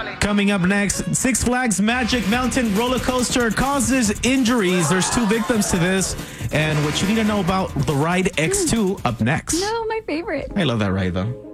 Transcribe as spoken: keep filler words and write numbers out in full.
Coming up next, Six Flags Magic Mountain roller coaster causes injuries. There's two victims to this. And what you need to know about the ride X two up next. No, my favorite. I love that ride, though.